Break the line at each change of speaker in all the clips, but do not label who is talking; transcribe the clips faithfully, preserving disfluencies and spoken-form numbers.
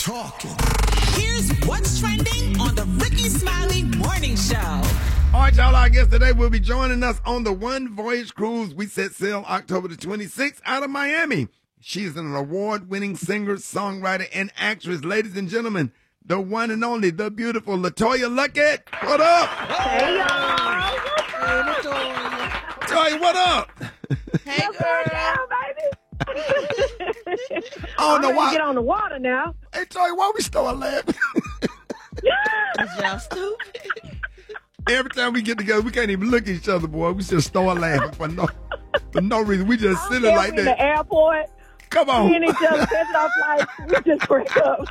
talking.
Here's what's trending on the Ricky Smiley Morning Show.
All right, y'all, I guess today will be joining us on the One Voyage Cruise. We set sail October the twenty-sixth out of Miami. She's an award-winning singer, songwriter, and actress. Ladies and gentlemen, the one and only, the beautiful LaToya Luckett. What up?
Hey, y'all. Hey, LaToya.
LaToya, what up?
Hey, girl.
Down, baby.
I don't know why.
Get on the water now.
Hey, Toya, why we start laughing?
Y'all stupid.
Every time we get together, we can't even look at each other, boy. We just start laughing for no, for no reason. We just sit there like
in
that.
the airport.
Come on.
Me and each other catching our flights. We just break up.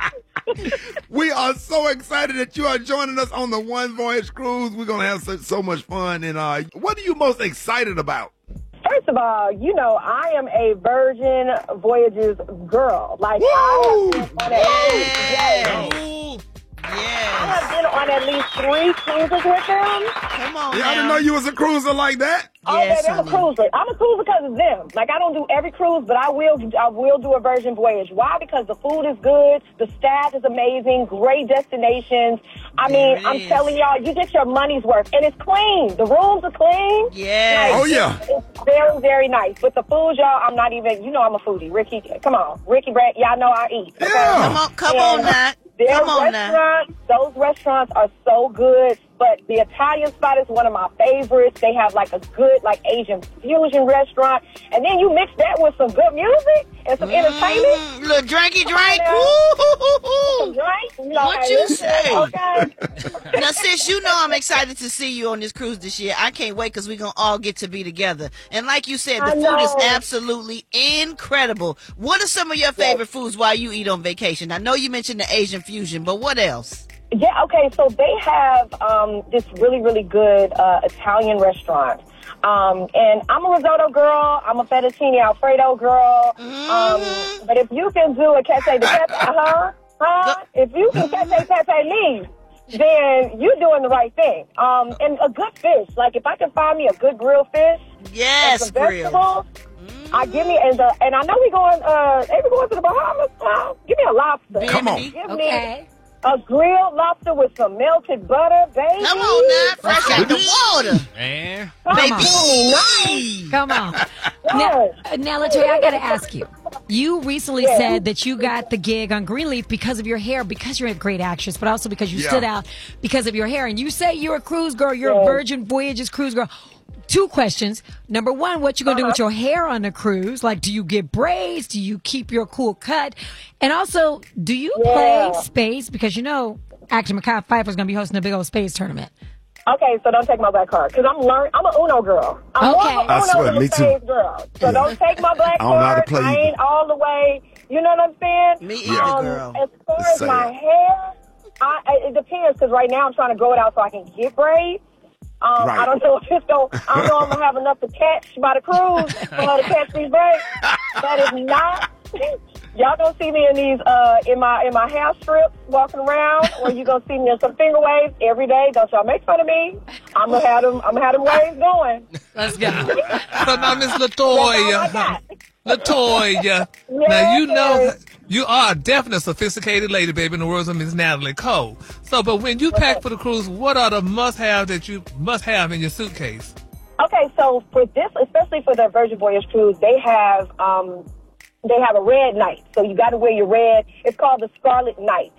We are so excited that you are joining us on the One Voyage Cruise. We're going to have so, so much fun. And uh, what are you most excited about?
First of all, you know, I am a Virgin Voyages girl. Like,
Woo!
I have been on at least, yes.
Ooh,
I
yes.
have been on at least three cruises with them.
Come on
Yeah, I didn't
now.
know you was a cruiser like that.
Oh,
Yes,
baby, I'm a
honey.
cruiser. I'm a cruiser because of them. Like, I don't do every cruise, but I will I will do a Virgin Voyage. Why? Because the food is good, the staff is amazing, great destinations. I
There
mean,
it
I'm
is.
telling y'all, you get your money's worth. And it's clean. The rooms are clean.
Yes.
Oh, yeah.
It's very, very nice. But the food, y'all, I'm not even, you know I'm a foodie. Ricky, come on. Ricky Brand, y'all know I eat. Okay?
Yeah.
Come on, come
And
on now.
Their
Come on now.
restaurants, those restaurants are so good. But the Italian spot is one of my favorites. They have like a good like Asian fusion restaurant. And then you mix that with some good music and some entertainment.
Mm, little drinky drink.
Some
Woo-hoo-hoo-hoo.
drinks. You know,
What
hey,
you
listen,
say?
Okay.
Now, sis, you know I'm excited to see you on this cruise this year. I can't wait because we're going to all get to be together. And like you said, the
I
food is
know.
absolutely incredible. What are some of your favorite foods while you eat on vacation? I know you mentioned the Asian fusion, but what else?
Yeah, okay, so they have um, this really, really good uh, Italian restaurant. Um, and I'm a risotto girl. I'm a fettuccine Alfredo girl. Um, but if you can do a cafe de pepe, huh? Huh? If you can cafe pepe me, then you're doing the right thing. Um, and a good fish. Like, if I can find me a good grilled fish and
Yes,
some
grill.
vegetables, I give me, and, the, and I know we going, uh, hey, we going to the Bahamas. Uh, give me a lobster.
Come on.
Baby.
Give
Okay.
me a grilled lobster with some melted butter, baby.
Come on now, fresh out the water.
Man.
Come
Baby.
on, nice.
Come on. Now,
Yes.
uh, now LaToya, I got to ask you. You recently
Yeah.
said that you got the gig on Greenleaf because of your hair, because you're a great actress, but also because you
Yeah.
stood out because of your hair. And you say you're a cruise girl, you're a
Yeah.
Virgin Voyages cruise girl. Two questions. Number one, what you gonna do with your hair on the cruise? Like, do you get braids? Do you keep your cool cut? And also, do you
Yeah.
play space? Because you know, actor Mekhi Phifer's gonna be hosting a big old space tournament.
Okay, so don't take my black card because I'm learn. I'm an Uno girl. I'm
Okay.
more of
I
an Uno
swear,
than a
me too.
space girl. So
Yeah.
don't take my black
I don't know how to
card.
play
I
either.
ain't all the way. You know what I'm saying?
Me either,
um,
girl.
As far
It's
as
sad.
my hair, I, I- it depends because right now I'm trying to grow it out so I can get braids. Um,
Right.
I don't know if it's going I don't know if I'm gonna have enough to catch by the cruise for her to catch these braids. That is not. Y'all gonna see me in these uh in my in my hair strips walking around, or you gonna see me in some finger waves every day. Don't y'all make fun of me. I'm gonna have them. I'm gonna have them waves going.
Let's go.
So now, Miss
That's all I
LaToya.
got.
LaToya. Now, you know you are a definite sophisticated lady, baby, in the words of Miss Natalie Cole. So, but when you pack for the cruise, what are the must-have that you must have in your suitcase?
Okay, so for this, especially for the Virgin Voyage cruise, they have um, they have a red night. So you got to wear your red. It's called the Scarlet Night.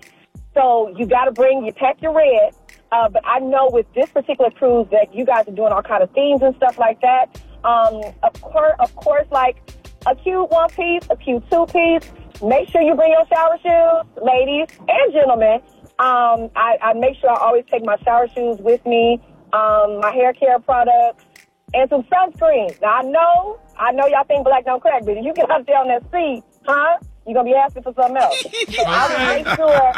So you got to bring, you pack your red. Uh, but I know with this particular cruise that you guys are doing all kind of themes and stuff like that. Um, of course, of course, like a cute one piece, a cute two piece. Make sure you bring your shower shoes, ladies and gentlemen. Um, I, I make sure I always take my shower shoes with me, um, my hair care products, and some sunscreen. Now, I know, I know y'all think black don't crack, but if you get out there on that seat, huh, you're going to be asking for something else. So I would make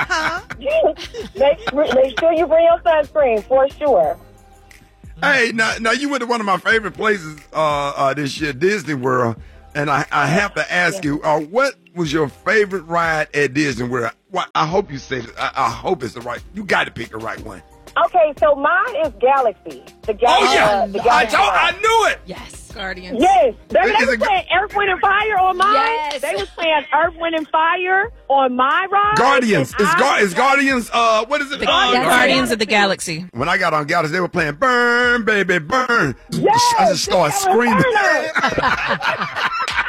sure, make, make sure you bring your sunscreen for sure.
Hey, now, now you went to one of my favorite places uh, uh, this year, Disney World, and I, I have to ask you, uh, what was your favorite ride at Disney World? Well, I hope you said it. I, I hope it's the right. You got to pick the right one.
Okay, so mine is Galaxy. The Galaxy.
Oh yeah,
uh, the
I,
Galaxy
told,
ride.
I knew it.
Yes.
Guardians.
Yes. They,
Is
they
it
was
Gu-
playing Earth, Wind, and Fire on mine.
Yes.
They was playing Earth, Wind, and Fire on my ride.
Guardians.
and
Is,
I-
Gar- is Guardians, uh, what is it?
The
Uh,
That's
Guardians
it.
of the Galaxy.
When I got on Galaxy, they were playing Burn, Baby, Burn.
Yes,
I just started
Sarah
screaming.
Turner.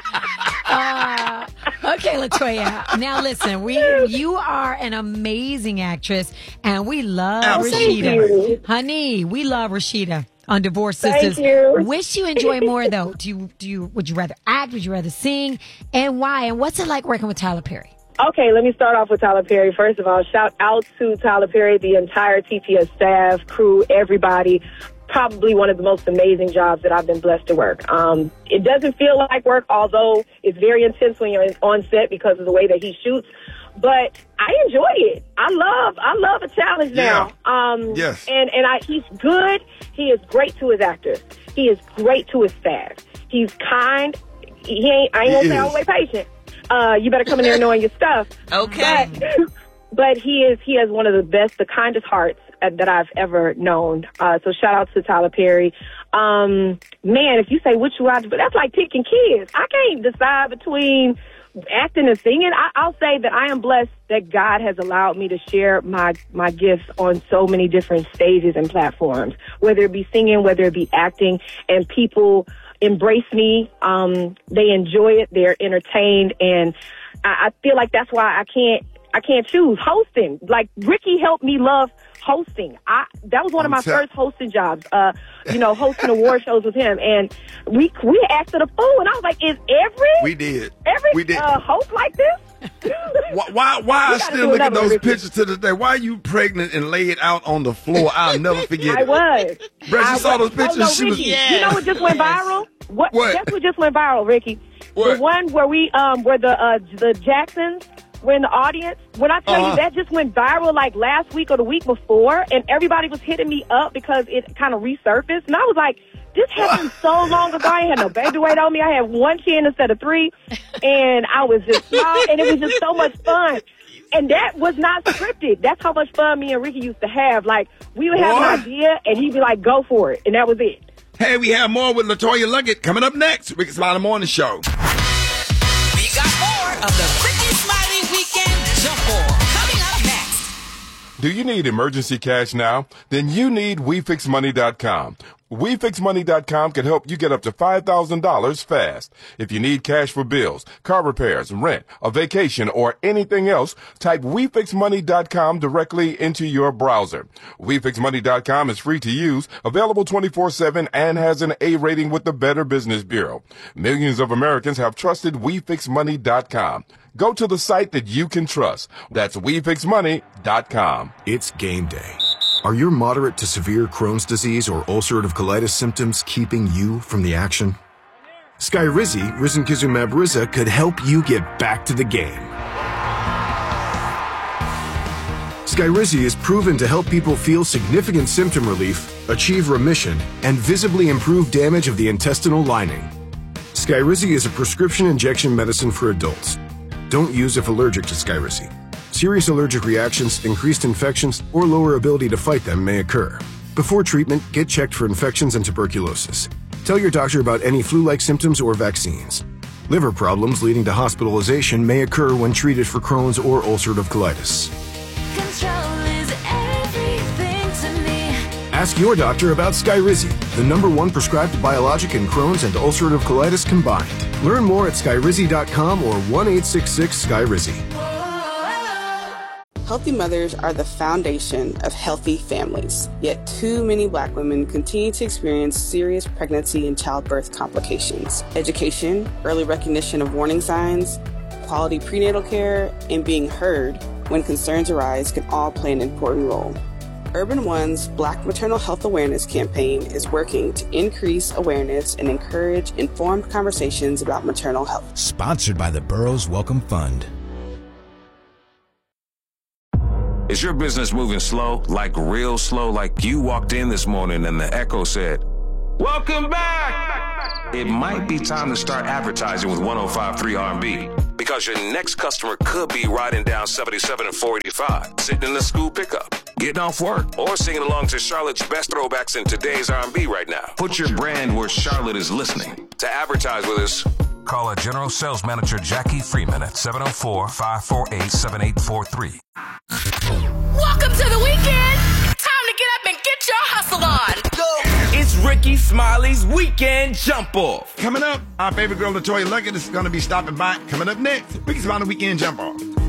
Uh, okay, Latoya. Now listen, we you are an amazing actress, and we love
Absolutely.
Rashida,
you.
honey. We love Rashida on Divorce
Thank
Sisters.
you.
Which you enjoy more though? Do you do you would you rather act? Would you rather sing? And why? And what's it like working with Tyler Perry?
Okay, let me start off with Tyler Perry. First of all, shout out to Tyler Perry, the entire T P S staff, crew, everybody. Probably one of the most amazing jobs that I've been blessed to work. Um, it doesn't feel like work, although it's very intense when you're on set because of the way that he shoots. But I enjoy it. I love, I love a challenge now. Um,
Yes.
And and I, he's good. He is great to his actors. He is great to his staff. He's kind. He ain't. I ain't
He
gonna say
is.
all the way patient. Uh, you better come in there knowing your stuff.
Okay.
But, but he is. He has one of the best, the kindest hearts uh, that I've ever known. Uh, so shout out to Tyler Perry. Um, man, if you say which one, but that's like picking kids. I can't decide between acting and singing. I, I'll say that I am blessed that God has allowed me to share my, my gifts on so many different stages and platforms, whether it be singing, whether it be acting, and people embrace me. Um, they enjoy it. They're entertained. And I, I feel like that's why I can't, I can't choose hosting. Like Ricky helped me love hosting. I, that was one of
I'm
my
tell-
first hosting jobs, uh, you know, hosting award shows with him. And we, we acted a fool. And I was like, is every,
We did.
every,
We did.
uh, host like this?
Why, why, why I
We gotta
still
do
look at
another
those
Ricky.
pictures to this day? Why are you pregnant and laid out on the floor? I'll never forget
I
it.
was.
Brett, you
I
saw
was.
those pictures?
Oh, no,
She was-
Ricky,
Yes.
you know what just went viral? What?
What?
Guess what just went viral, Ricky?
What?
The one where we, um, where the uh, the Jacksons were in the audience. When I tell
Uh-huh.
you that just went viral like last week or the week before, and everybody was hitting me up because it kind of resurfaced, and I was like, this happened so long ago. I ain't had no baby weight on me. I had one chin instead of three, and I was just small, and it was just so much fun. And that was not scripted. That's how much fun me and Ricky used to have. Like, we would have
What?
an idea, and he'd be like, go for it. And that was it.
Hey, we have more with Latoya Luckett coming up next. Ricky Smiley Morning Show.
We got more of the Ricky Smiley Weekend Jump Ball coming up next.
Do you need emergency cash now? Then you need we fix money dot com. we fix money dot com can help you get up to five thousand dollars fast. If you need cash for bills, car repairs, rent, a vacation, or anything else, type we fix money dot com directly into your browser. we fix money dot com is free to use, available twenty-four seven, and has an A rating with the Better Business Bureau. Millions of Americans have trusted we fix money dot com. Go to the site that you can trust. That's we fix money dot com.
It's game day. Are your moderate to severe Crohn's disease or ulcerative colitis symptoms keeping you from the action? Skyrizi, risankizumab Riza, could help you get back to the game. Skyrizi is proven to help people feel significant symptom relief, achieve remission, and visibly improve damage of the intestinal lining. Skyrizi is a prescription injection medicine for adults. Don't use if allergic to Skyrizi. Serious allergic reactions, increased infections, or lower ability to fight them may occur. Before treatment, get checked for infections and tuberculosis. Tell your doctor about any flu-like symptoms or vaccines. Liver problems leading to hospitalization may occur when treated for Crohn's or ulcerative colitis.
Control is everything to me.
Ask your doctor about Skyrizi, the number one prescribed biologic in Crohn's and ulcerative colitis combined. Learn more at skyrizi dot com or one eight six six Skyrizi.
Healthy mothers are the foundation of healthy families, yet too many Black women continue to experience serious pregnancy and childbirth complications. Education, early recognition of warning signs, quality prenatal care, and being heard when concerns arise can all play an important role. Urban One's Black Maternal Health Awareness campaign is working to increase awareness and encourage informed conversations about maternal health.
Sponsored by the Burroughs Welcome Fund.
Is your business moving slow, like real slow, like you walked in this morning and the echo said, "Welcome back"? It might be time to start advertising with one oh five point three R and B, because your next customer could be riding down seventy-seven and four eighty-five, sitting in the school pickup. getting off work, or singing along to Charlotte's best throwbacks in today's R and B right now. Put your brand where Charlotte is listening. To advertise with us, call our General Sales Manager Jackie Freeman at seven oh four, five four eight, seven eight four three.
Welcome to the weekend. Time to get up and get your hustle on. Go.
It's Ricky Smiley's Weekend Jump Off.
Coming up, our favorite girl, Latoya Luckett, is going to be stopping by. Coming up next, Ricky Smiley Weekend Jump Off.